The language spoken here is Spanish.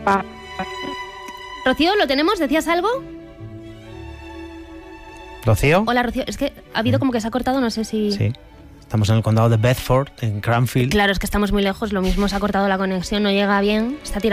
Rocío, ¿lo tenemos? ¿Decías algo? ¿Rocío? Hola, Rocío. Es que ha habido como que se ha cortado, no sé si... Sí. Estamos en el condado de Bedford, en Cranfield. Claro, es que estamos muy lejos, lo mismo se ha cortado la conexión, no llega bien, está tirando